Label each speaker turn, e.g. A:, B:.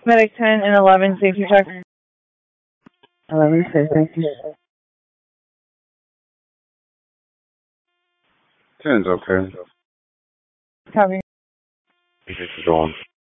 A: Medic 10 and 11, safety check. 11, safety.
B: 10's okay.
A: Copy.
B: This is on.